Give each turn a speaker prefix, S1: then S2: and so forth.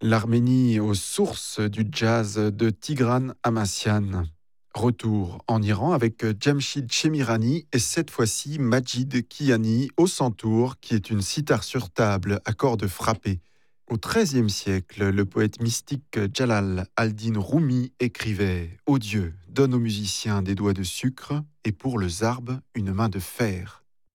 S1: L'Arménie aux sources du jazz de Tigran Amassian. Retour en Iran avec Jamshid Chemirani et cette fois-ci Majid Kiani au santour, qui est une sitar sur table à cordes frappées. Au XIIIe siècle, le poète mystique Jalal al-Din Rumi écrivait « Ô Dieu, donne aux musiciens des doigts de sucre et pour le zarb une main de fer ».